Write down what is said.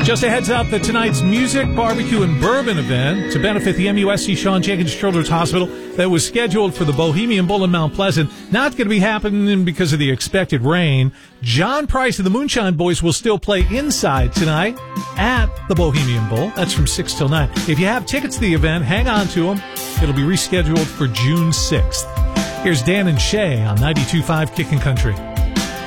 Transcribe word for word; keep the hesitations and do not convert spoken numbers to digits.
Just a heads up that tonight's music, barbecue, and bourbon event to benefit the M U S C Sean Jenkins Children's Hospital that was scheduled for the Bohemian Bull in Mount Pleasant, not going to be happening because of the expected rain. John Price and the Moonshine Boys will still play inside tonight at the Bohemian Bull. That's from six till nine. If you have tickets to the event, hang on to them. It'll be rescheduled for June sixth. Here's Dan and Shay on ninety-two point five Kickin' Country.